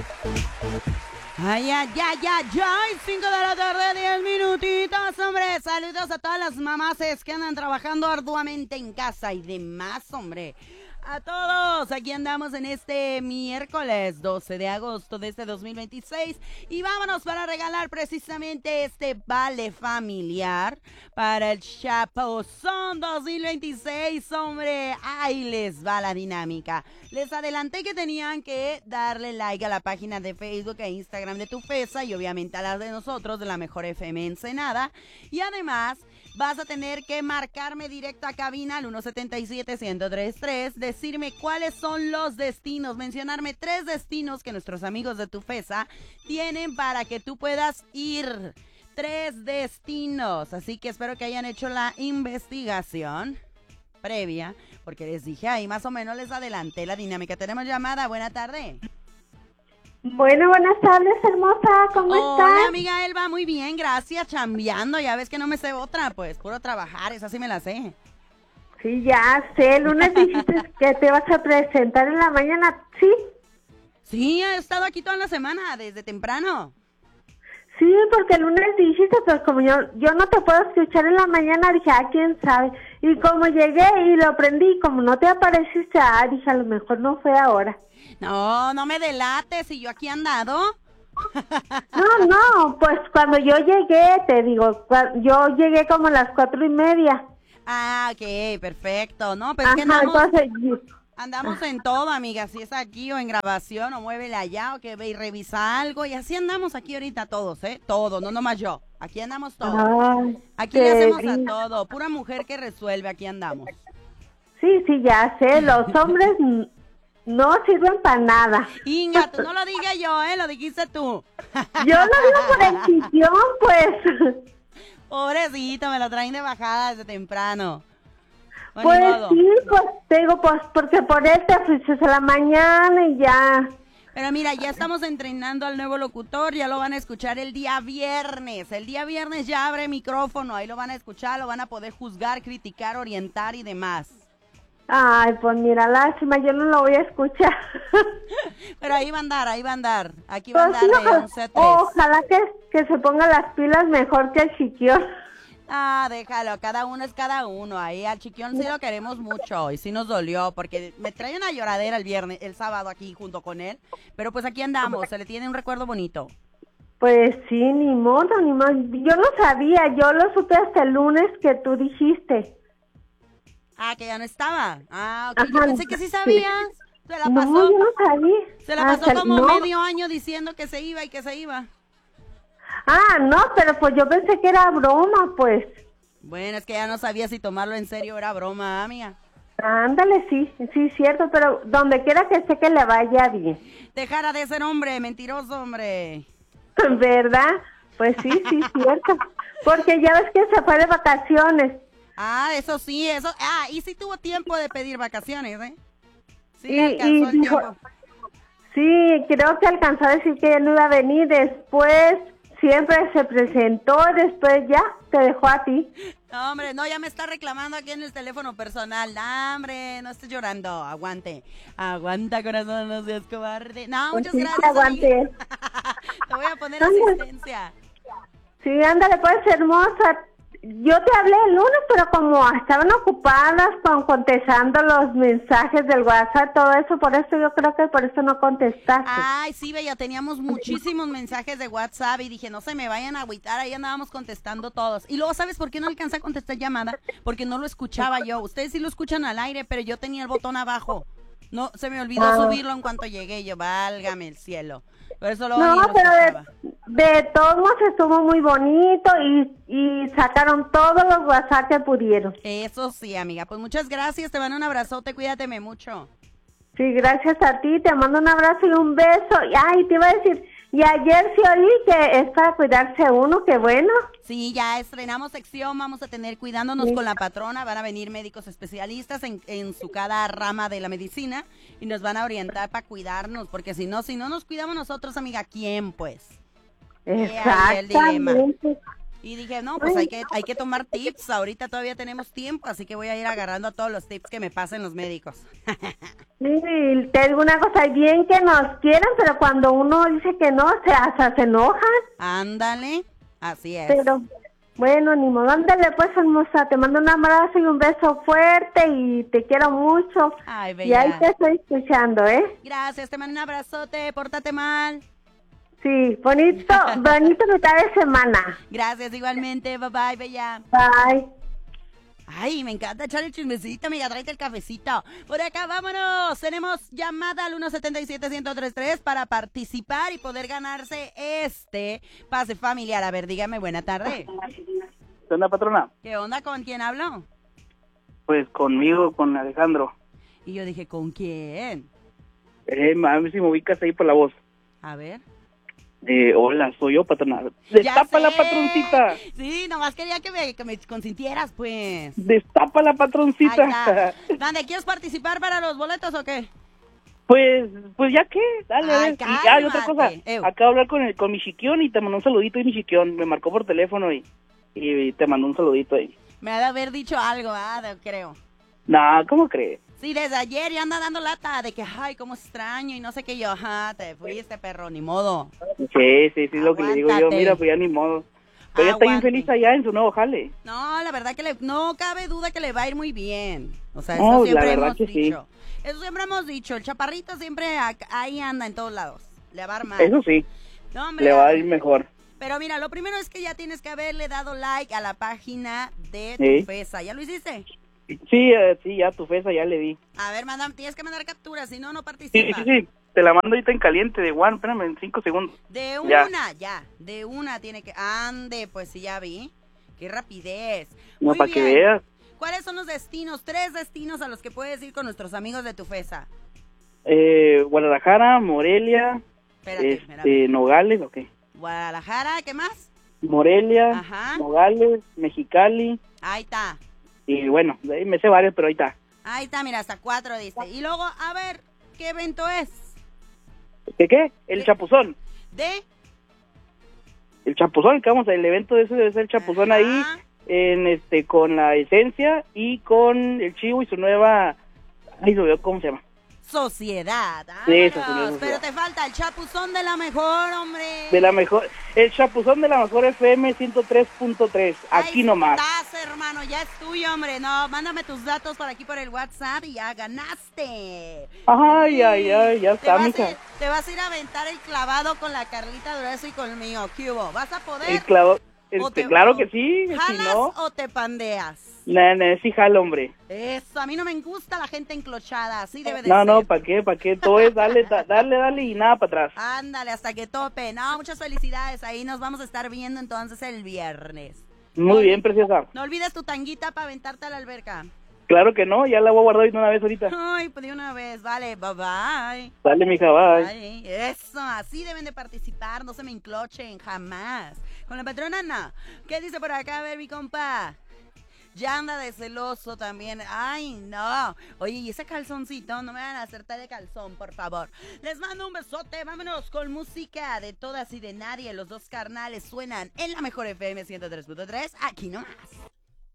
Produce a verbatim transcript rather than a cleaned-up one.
Ay, ay, ay, ay, ay, cinco de la tarde, diez minutitos, hombre. Saludos a todas las mamases que andan trabajando arduamente en casa y demás, hombre. A todos, aquí andamos en este miércoles doce de agosto de este dos mil veintiséis y vámonos para regalar precisamente este vale familiar para el Chapuzón dos mil veintiséis, hombre. Ahí les va la dinámica. Les adelanté que tenían que darle like a la página de Facebook e Instagram de Tufesa y obviamente a las de nosotros de la Mejor F M Ensenada, y además vas a tener que marcarme directo a cabina al uno siete siete, uno cero tres tres, decirme cuáles son los destinos, mencionarme tres destinos que nuestros amigos de Tufesa tienen para que tú puedas ir. Tres destinos, así que espero que hayan hecho la investigación previa, porque les dije ahí, más o menos les adelanté la dinámica. Tenemos llamada, buena tarde. Bueno, buenas tardes, hermosa, ¿cómo estás? Hola, amiga Elba, muy bien, gracias, chambeando, ya ves que no me sé otra, pues, puro trabajar, esa sí me la sé. Sí, ya sé, el lunes dijiste que te vas a presentar en la mañana, ¿sí? Sí, he estado aquí toda la semana, desde temprano. Sí, porque el lunes dijiste, pues como yo, yo no te puedo escuchar en la mañana, dije, ah, quién sabe. Y como llegué y lo prendí, como no te apareciste, ah, dije, a lo mejor no fue ahora. No, no me delates, y yo aquí he andado. No, no, pues cuando yo llegué, te digo, yo llegué como a las cuatro y media. Ah, ok, perfecto. No, pero Ajá, es que andamos, entonces, andamos en todo, amiga, si es aquí o en grabación o muévele allá o que ve y revisa algo, y así andamos aquí ahorita todos, ¿eh? Todos, no nomás yo, aquí andamos todos. Ay, Aquí le hacemos a brin- todo, pura mujer que resuelve, aquí andamos. Sí, sí, ya sé, los hombres n- no sirven para nada. Inga, tú no lo digas yo, ¿eh? Lo dijiste tú. Yo lo digo por exhibición, pues. Pobrecito, me lo traen de bajada desde temprano. Bueno, Pues ni modo. sí, pues te digo, pues porque por él te fuiste a la mañana y ya. Pero mira, ya estamos entrenando al nuevo locutor, ya lo van a escuchar el día viernes. El día viernes ya abre micrófono, ahí lo van a escuchar, lo van a poder juzgar, criticar, orientar y demás. Ay, pues mira, lástima, yo no lo voy a escuchar. Pero ahí va a andar, ahí va a andar. Aquí va a Pues andar sí, de ojalá, once a tres. ojalá que, que se ponga las pilas mejor que el chiquión. Ah, déjalo, cada uno es cada uno. Ahí al chiquión sí lo queremos mucho y sí nos dolió porque me trae una lloradera el viernes, el sábado aquí junto con él. Pero pues aquí andamos, se le tiene un recuerdo bonito. Pues sí, ni modo, ni modo. Yo no sabía, yo lo supe hasta el lunes que tú dijiste. Ah, que ya no estaba. Ah, ok, yo Ajá, pensé que sí sí. sabías. Se la No, pasó, yo no sabía. se la pasó Hasta- como no. medio año diciendo que se iba y que se iba. Ah, no, pero pues yo pensé que era broma, pues. Bueno, es que ya no sabía si tomarlo en serio o era broma, amiga. Ándale, sí, sí, cierto, pero donde quiera que esté que le vaya bien. Dejara de ser hombre, mentiroso, hombre. ¿Verdad? Pues sí, sí, cierto. Porque ya ves que se fue de vacaciones. Ah, eso sí, eso. Ah, y sí tuvo tiempo de pedir vacaciones, ¿eh? Sí, Y, le alcanzó y el dijo, tiempo. sí, creo que alcanzó a decir que ya no iba a venir. Después siempre se presentó, después ya te dejó a ti. No, hombre, no, ya me está reclamando aquí en el teléfono personal. No, hombre, no estés llorando. Aguante. Aguanta, corazón, no seas cobarde. No, Pues muchas sí, te gracias, aguanté. amiga. Te voy a poner Ándale. asistencia. Sí, ándale, pues hermosa. Yo te hablé el lunes, pero como estaban ocupadas con contestando los mensajes del WhatsApp, todo eso, por eso yo creo que por eso no contestaste. Ay, sí, bella, teníamos muchísimos mensajes de WhatsApp y dije, no se me vayan a agüitar, ahí andábamos contestando todos. Y luego, ¿sabes por qué no alcancé a contestar llamada? Porque no lo escuchaba yo. Ustedes sí lo escuchan al aire, pero yo tenía el botón abajo. No, se me olvidó Ah. subirlo en cuanto llegué. Yo, válgame el cielo. Por eso luego No, ni lo pero escuchaba. de, de todos modos estuvo muy bonito y, y sacaron todos los WhatsApp que pudieron. Eso sí, amiga. Pues muchas gracias, te mando un abrazote, cuídateme mucho. Sí, gracias a ti, te mando un abrazo y un beso. Y, ay, te iba a decir, y ayer sí oí que es para cuidarse uno, qué bueno. Sí, ya estrenamos sección, vamos a tener cuidándonos Sí. con la patrona, van a venir médicos especialistas en, en su cada rama de la medicina y nos van a orientar para cuidarnos, porque si no, si no nos cuidamos nosotros, amiga, ¿quién pues? He ahí el dilema. Exactamente. Y dije, no, pues hay que, hay que tomar tips. Ahorita todavía tenemos tiempo, así que voy a ir agarrando a todos los tips que me pasen los médicos. Sí, te digo una cosa, bien que nos quieran, pero cuando uno dice que no, se hasta se enojan. Ándale, así es. Pero, bueno, ni modo, ándale pues, hermosa, te mando un abrazo y un beso fuerte y te quiero mucho. Ay, bella. Y ahí te estoy escuchando, ¿eh? Gracias, te mando un abrazote, pórtate mal. Sí, bonito, bonito mitad de semana. Gracias, igualmente, bye bye, bella. Bye. Ay, me encanta echar el chismecito, amiga, tráete el cafecito. Por acá, vámonos. Tenemos llamada al uno siete siete, uno cero tres tres para participar y poder ganarse este pase familiar. A ver, dígame, buena tarde. ¿Qué onda, patrona? ¿Qué onda? ¿Con quién hablo? Pues conmigo, con Alejandro. Y yo dije, ¿con quién? Eh, a ver si me ubicas ahí por la voz. A ver. Eh, hola, soy yo, patrona. ¡Ya Destapa la sé! patroncita. Sí, nomás quería que me, que me consintieras, pues. Destapa la patroncita. Ahí está. ¿Dónde quieres participar para los boletos o qué? Pues, pues ya qué, dale, a Ay, ver. Y hay otra cosa. cálmate. Ew. Acabo de hablar con el, con mi chiquión y te mandó un saludito y mi chiquión me marcó por teléfono y, y te mandó un saludito ahí. Me ha de haber dicho algo, ah, creo. Nah, ¿cómo crees? Sí, desde ayer ya anda dando lata de que, ay, cómo extraño y no sé qué yo. Ajá, te fuiste, perro, ni modo. Sí, sí, sí, es lo que le digo yo. Aguántate. Mira, pues ya ni modo. Pero ya está bien Aguante. feliz allá en su nuevo jale. No, la verdad que le, no cabe duda que le va a ir muy bien. O sea, eso No, la siempre verdad hemos que sí. dicho. Eso siempre hemos dicho. El chaparrito siempre ac- ahí anda en todos lados. Le va a armar. Eso sí, No, hombre, le va a ir mejor. Pero mira, lo primero es que ya tienes que haberle dado like a la página de Sí. tu FESA. ¿Ya lo hiciste? Sí, eh, sí, ya tu fesa ya le di. A ver, manda, tienes que mandar capturas, si no, no Sí, participa. sí, sí. Te la mando ahorita en caliente de One. Espérame, en cinco segundos. De Ya. una, ya. De una tiene que... Ande, pues sí, ya vi. Qué rapidez. No, Muy para que bien. veas. ¿Cuáles son los destinos? Tres destinos a los que puedes ir con nuestros amigos de tu FESA. Eh, Guadalajara, Morelia, Espérate, este, espérate. Nogales, ok. Guadalajara, ¿qué más? Morelia, Ajá. Nogales, Mexicali. Ahí está. Y bueno, de ahí me sé varios, pero ahí está. Ahí está, mira, hasta cuatro dice. Y luego, a ver, ¿qué evento es? ¿Qué qué? El ¿Qué? Chapuzón. ¿De? El Chapuzón, que vamos, el evento de ese debe ser el Chapuzón ahí, Ajá. en este, con la Esencia y con el Chivo y su nueva, ay, se me olvidó cómo se llama. Sociedad. Sí, Vámonos. Sociedad, Pero Sociedad. te falta el chapuzón de la mejor, hombre. De la mejor, el Chapuzón de la mejor F M ciento tres punto tres, aquí Ahí nomás. estás, hermano, ya es tuyo, hombre. No, mándame tus datos por aquí por el WhatsApp y ya ganaste. Ay, ay, ay, ya Te está, vas, a mija. ir, te vas a ir a aventar el clavado con la Carlita Durazo y conmigo. ¿Qué hubo? ¿Vas a poder? El clavo, ¿O este, te- claro o que sí, si ¿Jalas no, o te pandeas? nah, nah, sí jalo, hombre. Eso, a mí no me gusta la gente enclochada, así debe de No, ser. no, ¿para qué? ¿Para qué? Todo es darle, da- darle, darle y nada para atrás. Ándale, hasta que tope. No, muchas felicidades. Ahí nos vamos a estar viendo entonces el viernes. Muy bien, preciosa. No olvides tu tanguita para aventarte a la alberca. Claro que no, ya la voy a guardar de una vez ahorita. Ay, pues de una vez. Vale, bye bye. Dale, mija, bye. Ay, eso, así deben de participar, no se me enclochen jamás. Con la patrona no. ¿Qué dice por acá? A ver, mi compa. Ya anda de celoso también. Ay, no. Oye, ¿y ese calzoncito? No me van a hacer de calzón, por favor. Les mando un besote. Vámonos con música de todas y de nadie. Los dos carnales suenan en la mejor F M ciento tres punto tres. Aquí nomás.